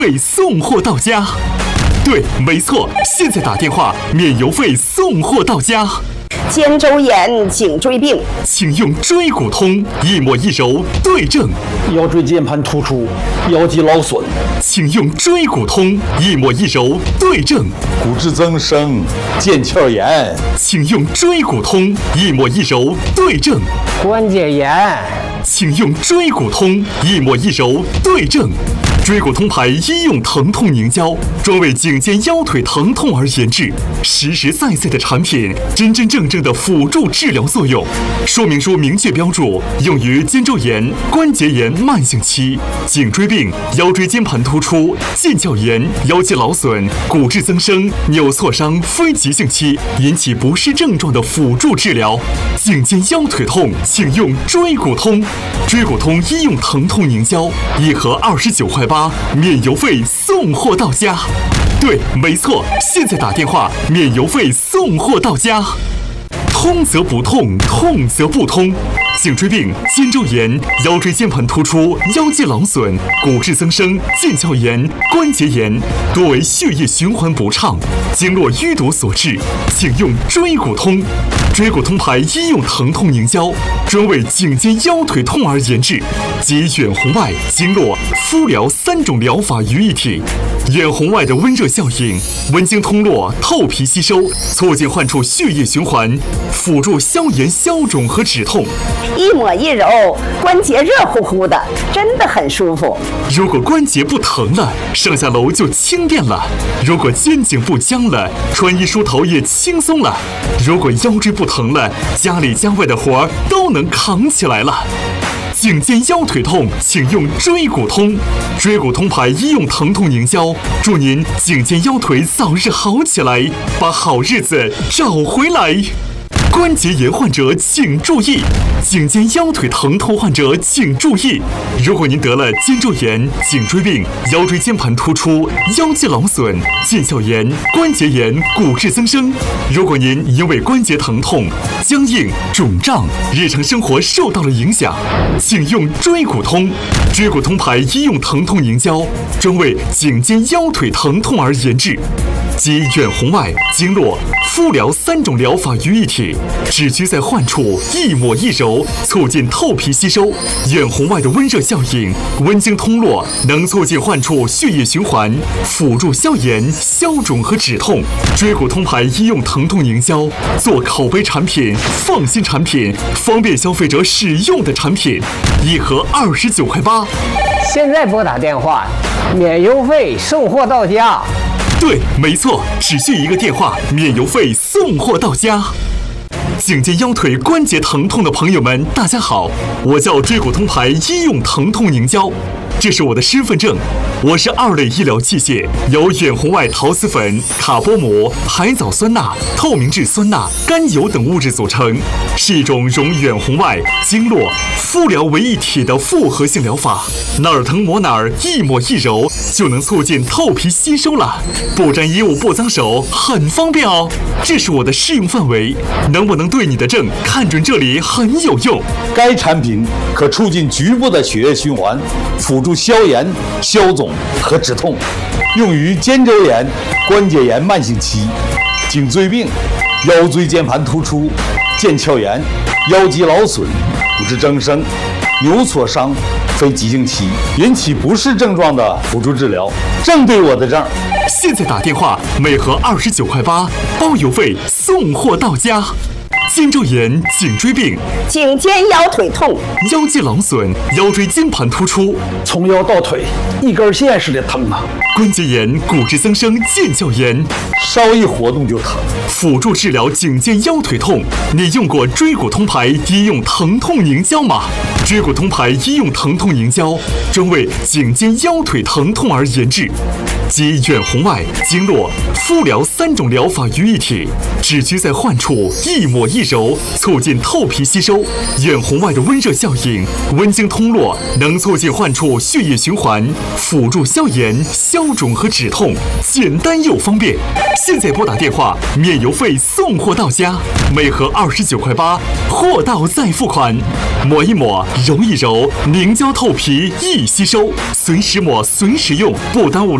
费送货到家。对，没错，现在打电话免邮费送货到家。 肩周炎、颈椎病， 请用椎骨通，一抹一揉对症。 腰椎间盘突出、腰肌劳损， 请用椎骨通，一抹一揉对症。 骨质增生、腱鞘炎， 请用椎骨通，一抹一揉对症。 关节炎， 请用椎骨通，一抹一揉对症。椎骨通牌医用疼痛凝胶，专为颈肩腰腿疼痛而研制，实实在在的产品，真真正正的辅助治疗作用。说明书明确标注，用于肩周炎、关节炎慢性期、颈椎病、腰椎间盘突出、腱鞘炎、腰肌劳损、骨质增生、扭挫伤非急性期引起不适症状的辅助治疗。颈肩腰腿痛，请用椎骨通。椎骨通医用疼痛凝胶，一盒29块8，免邮费送货到家。对，没错，现在打电话免邮费送货到家。通则不痛，痛则不通。颈椎病、肩周炎、腰椎间盘突出、腰肌劳损、骨质增生、腱鞘炎、关节炎，多为血液循环不畅、经络淤堵所致，请用椎骨通。椎骨通牌医用疼痛凝胶，专为颈肩腰腿痛而研制，集远红外、经络、敷疗3种疗法于一体。远红外的温热效应，温经通络，透皮吸收，促进患处血液循环，辅助消炎消肿和止痛。 一抹一揉，关节热乎乎的，真的很舒服。 如果关节不疼了，上下楼就轻便了；如果肩颈不僵了，穿衣梳头也轻松了；如果腰椎不疼了，家里家外的活儿都能扛起来了。颈肩腰腿痛，请用椎骨通。椎骨通牌医用疼痛凝胶，祝您颈肩腰腿早日好起来，把好日子找回来。关节炎患者请注意，颈肩腰腿疼痛患者请注意。如果您得了肩周炎、颈椎病、腰椎间盘突出、腰肌劳损、腱鞘炎、关节炎、骨质增生，如果您因为关节疼痛、僵硬、肿胀，日常生活受到了影响，请用椎骨通。椎骨通牌医用疼痛凝胶，专为颈肩腰腿疼痛而研制，集远红外、经络、敷疗3种疗法于一体，只需在患处一抹一揉，促进透皮吸收。远红外的温热效应，温经通络，能促进患处血液循环，辅助消炎、消肿和止痛。椎骨通牌医用疼痛凝胶，做口碑产品、放心产品、方便消费者使用的产品，一盒29块8。 现在拨打电话，免邮费送货到家。 对，没错，只需一个电话，免邮费送货到家。颈肩腰腿关节疼痛的朋友们，大家好，我叫椎骨通牌医用疼痛凝胶，这是我的身份证。我是2类医疗器械，由远红外陶瓷粉、卡波膜、海藻酸钠、透明质酸钠、甘油等物质组成，是一种融远红外、经络、敷疗为一体的复合性疗法。哪儿疼抹哪儿，一抹一揉就能促进透皮吸收了，不沾衣物不脏手，很方便哦。这是我的适用范围，能不能对你的症看准这里很有用。 该产品可促进局部的血液循环，辅助消炎、消肿和止痛，用于肩周炎、关节炎慢性期、颈椎病、腰椎间盘突出、腱鞘炎、腰肌劳损、骨质增生、扭挫伤非急性期引起不适症状的辅助治疗，正对我的症。 现在打电话，每盒29块8，包邮费送货到家。肩周炎、颈椎病、 颈肩腰腿痛、 腰肌劳损、腰椎间盘突出， 从腰到腿一根线似的疼啊！ 关节炎、骨质增生、腱鞘炎， 稍一活动就疼。 辅助治疗颈肩腰腿痛，你用过椎骨通牌医用疼痛凝胶吗？椎骨通牌医用疼痛凝胶，专为颈肩腰腿疼痛而研制， 集远红外、经络、敷疗3种疗法于一体，只需在患处一抹一揉，促进透皮吸收。远红外的温热效应，温经通络，能促进患处血液循环，辅助消炎、消肿和止痛，简单又方便。现在拨打电话，免邮费送货到家，每盒29.8块，货到再付款。抹一抹，揉一揉，凝胶透皮易吸收，随时抹随时用，不耽误